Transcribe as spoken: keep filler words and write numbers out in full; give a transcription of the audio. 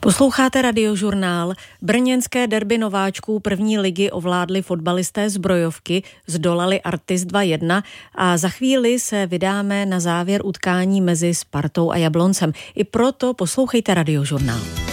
Posloucháte Radiožurnál. Brněnské derby nováčků první ligy ovládli fotbalisté Zbrojovky, zdolali Artis dva jedna a za chvíli se vydáme na závěr utkání mezi Spartou a Jabloncem. I proto poslouchejte Radiožurnál.